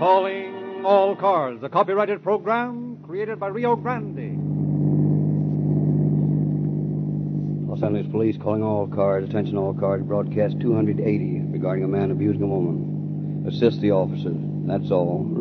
Calling all cars, a copyrighted program created by Rio Grande. Los Angeles Police calling all cars. Attention all cars. Broadcast 280 regarding a man abusing a woman. Assist the officers. That's all.